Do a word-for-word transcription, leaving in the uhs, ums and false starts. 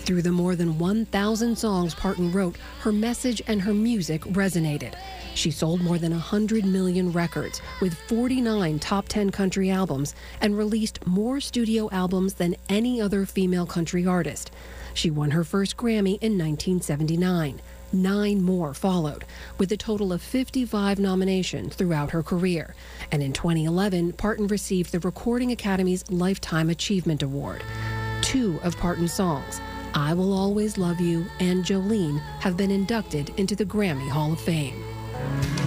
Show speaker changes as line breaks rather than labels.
Through the more than one thousand songs Parton wrote, her message and her music resonated. She sold more than one hundred million records with forty-nine top ten country albums and released more studio albums than any other female country artist. She won her first Grammy in nineteen seventy-nine. Nine more followed, with a total of fifty-five nominations throughout her career. And in twenty eleven, Parton received the Recording Academy's Lifetime Achievement Award. Two of Parton's songs, I Will Always Love You and Jolene, have been inducted into the Grammy Hall of Fame.